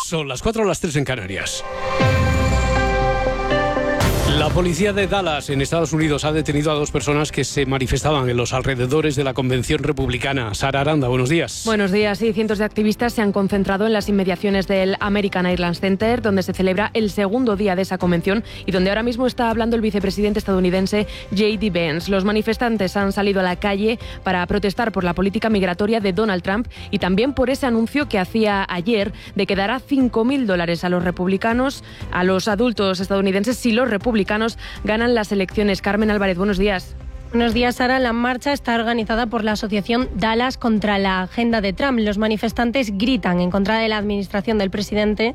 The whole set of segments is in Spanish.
Son las 4 o las 3 en Canarias. La policía de Dallas, en Estados Unidos, ha detenido a 2 personas que se manifestaban en los alrededores de la Convención Republicana. Sara Aranda, buenos días. Buenos días. Sí, cientos de activistas se han concentrado en las inmediaciones del American Airlines Center, donde se celebra el segundo día de esa convención y donde ahora mismo está hablando el vicepresidente estadounidense J.D. Vance. Los manifestantes han salido a la calle para protestar por la política migratoria de Donald Trump y también por ese anuncio que hacía ayer de que dará $5.000 a los republicanos, a los adultos estadounidenses, si los republicanos ganan las elecciones. Carmen Álvarez, buenos días. Buenos días, Sara. La marcha está organizada por la asociación Dallas contra la agenda de Trump. Los manifestantes gritan en contra de la administración del presidente.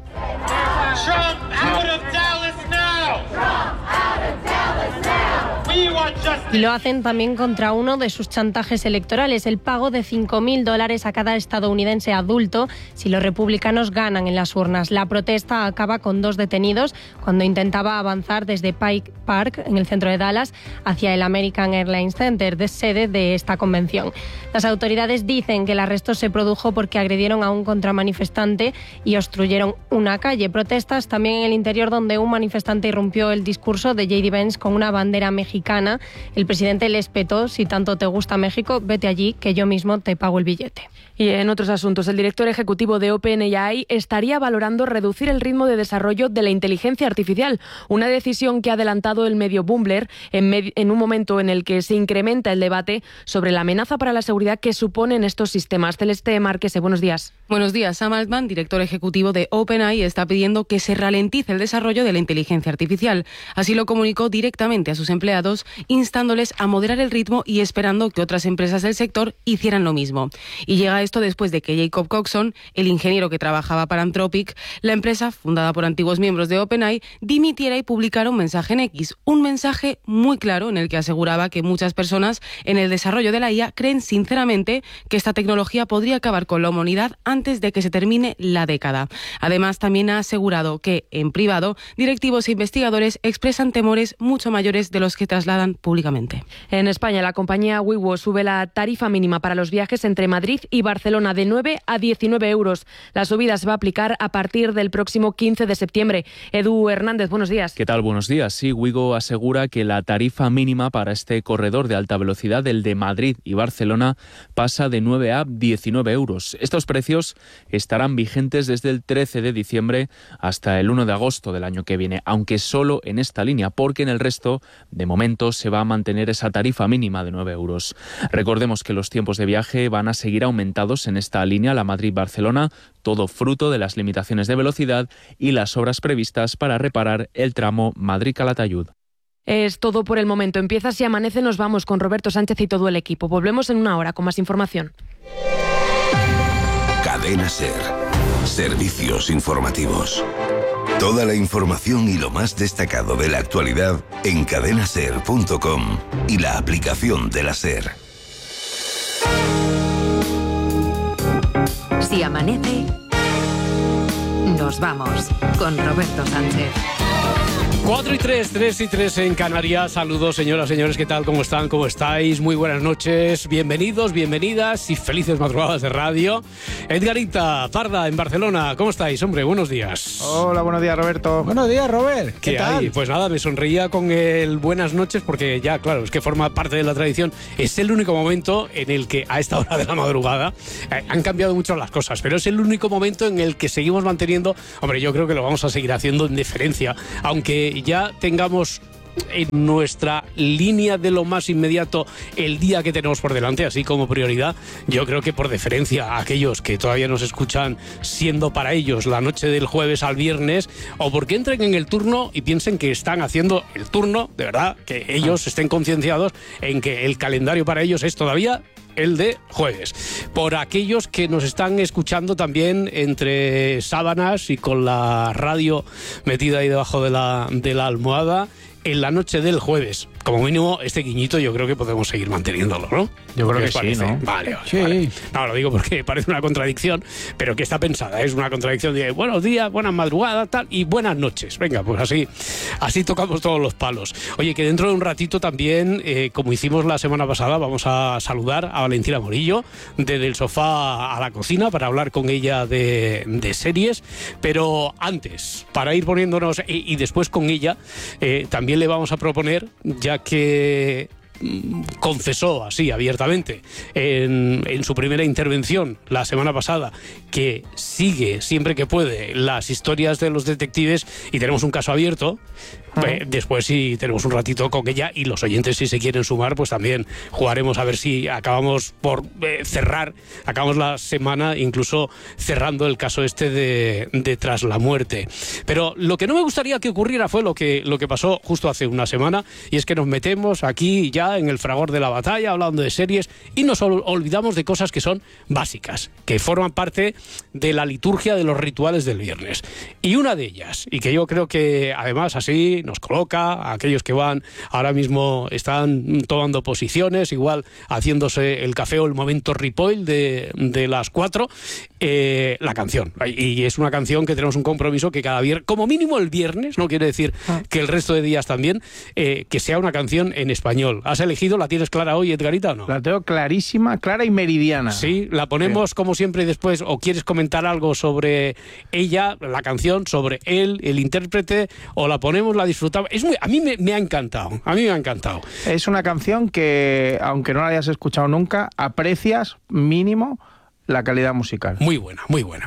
Trump out of Dallas now! Trump out of Dallas now! We want justice. Y lo hacen también contra uno de sus chantajes electorales, el pago de $5.000 a cada estadounidense adulto si los republicanos ganan en las urnas. La protesta acaba con 2 detenidos cuando intentaba avanzar desde Pike Park, en el centro de Dallas, hacia el American Airlines Center, de sede de esta convención. Las autoridades dicen que el arresto se produjo porque agredieron a un contramanifestante y obstruyeron una calle. Protestas también en el interior, donde un manifestante irrumpió el discurso de J.D. Vance con una bandera mexicana. El presidente le espetó: si tanto te gusta México, vete allí, que yo mismo te pago el billete. Y en otros asuntos, el director ejecutivo de OpenAI estaría valorando reducir el ritmo de desarrollo de la inteligencia artificial, una decisión que ha adelantado el medio Bloomberg en un momento en el que se incrementa el debate sobre la amenaza para la seguridad que suponen estos sistemas. Celeste Márquez, buenos días. Buenos días. Sam Altman, director ejecutivo de OpenAI, está pidiendo que se ralentice el desarrollo de la inteligencia artificial. Así lo comunicó directamente a sus empleados, instándoles a moderar el ritmo y esperando que otras empresas del sector hicieran lo mismo. Y llega esto después de que Jacob Coxon, el ingeniero que trabajaba para Anthropic, la empresa fundada por antiguos miembros de OpenAI, dimitiera y publicara un mensaje en X. Un mensaje muy claro en el que aseguraba que muchas personas en el desarrollo de la IA creen sinceramente que esta tecnología podría acabar con la humanidad antes de que se termine la década. Además, también ha asegurado que, en privado, directivos e investigadores expresan temores mucho mayores de los que trasladan públicamente. En España, la compañía Wigo sube la tarifa mínima para los viajes entre Madrid y Barcelona de 9 a 19 euros. La subida se va a aplicar a partir del próximo 15 de septiembre. Edu Hernández, buenos días. ¿Qué tal? Buenos días. Sí, Wigo asegura que la tarifa mínima para este corredor de alta velocidad, el de Madrid y Barcelona, pasa de 9 a 19 euros. Estos precios estarán vigentes desde el 13 de diciembre hasta el 1 de agosto del año que viene, aunque solo en esta línea, porque en el resto, de momento, se va a mantener esa tarifa mínima de 9 euros. Recordemos que los tiempos de viaje van a seguir aumentados en esta línea, la Madrid-Barcelona, todo fruto de las limitaciones de velocidad y las obras previstas para reparar el tramo Madrid-Calatayud. Es todo por el momento. Empieza Si Amanece, nos vamos con Roberto Sánchez y todo el equipo. Volvemos en una hora con más información. Cadena SER. Servicios informativos. Toda la información y lo más destacado de la actualidad en cadenaser.com y la aplicación de la SER. Si amanece, nos vamos con Roberto Sánchez. 4 y 3, 3 y 3 en Canarias. Saludos, señoras, señores, ¿qué tal? ¿Cómo están? ¿Cómo estáis? Muy buenas noches, bienvenidos, bienvenidas y felices madrugadas de radio. Edgarita Parda, en Barcelona, ¿cómo estáis, hombre? Buenos días. Hola, buenos días, Roberto. Buenos días, Robert. ¿Qué tal? Hay? Pues nada, me sonreía con el buenas noches porque ya, claro, es que forma parte de la tradición. Es el único momento en el que a esta hora de la madrugada han cambiado mucho las cosas, pero es el único momento en el que seguimos manteniendo, hombre, yo creo que lo vamos a seguir haciendo en deferencia, aunque ya tengamos en nuestra línea de lo más inmediato el día que tenemos por delante, así como prioridad. Yo creo que por deferencia a aquellos que todavía nos escuchan, siendo para ellos la noche del jueves al viernes, o porque entren en el turno y piensen que están haciendo el turno, de verdad, que ellos estén concienciados en que el calendario para ellos es todavía el de jueves. Por aquellos que nos están escuchando también entre sábanas y con la radio metida ahí debajo de la almohada, en la noche del jueves. Como mínimo, este guiñito yo creo que podemos seguir manteniéndolo, ¿no? Yo creo que sí, parece? ¿no? Vale. Sí. No, lo digo porque parece una contradicción, pero que está pensada. Es una contradicción de buenos días, buenas madrugadas, tal, y buenas noches. Venga, pues así tocamos todos los palos. Oye, que dentro de un ratito también, como hicimos la semana pasada, vamos a saludar a Valentina Morillo, desde el sofá a la cocina, para hablar con ella de series. Pero antes, para ir poniéndonos, y después con ella, también le vamos a proponer, ya que confesó así abiertamente en su primera intervención la semana pasada que sigue siempre que puede las historias de los detectives y tenemos un caso abierto. Después, si tenemos un ratito con ella y los oyentes, si se quieren sumar, pues también jugaremos a ver si acabamos por acabamos la semana incluso cerrando el caso este de Tras la Muerte. Pero lo que no me gustaría que ocurriera fue lo que pasó justo hace una semana, y es que nos metemos aquí ya en el fragor de la batalla hablando de series y nos olvidamos de cosas que son básicas, que forman parte de la liturgia de los rituales del viernes. Y una de ellas, y que yo creo que además así nos coloca a aquellos que ahora mismo están tomando posiciones, igual haciéndose el café o el momento Ripoll de las 4, la canción. Y es una canción que tenemos un compromiso que cada viernes, como mínimo el viernes, no quiere decir que el resto de días también, que sea una canción en español. ¿Has elegido? ¿La tienes clara hoy, Edgarita, o no? La tengo clarísima, clara y meridiana. Sí, la ponemos como siempre y después, o quieres comentar algo sobre ella, la canción, sobre él, el intérprete, o la ponemos, la disfrutamos. A mí me ha encantado, Es una canción que, aunque no la hayas escuchado nunca, aprecias mínimo la calidad musical. Muy buena.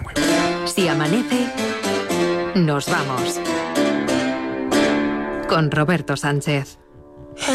Si amanece, nos vamos. Con Roberto Sánchez.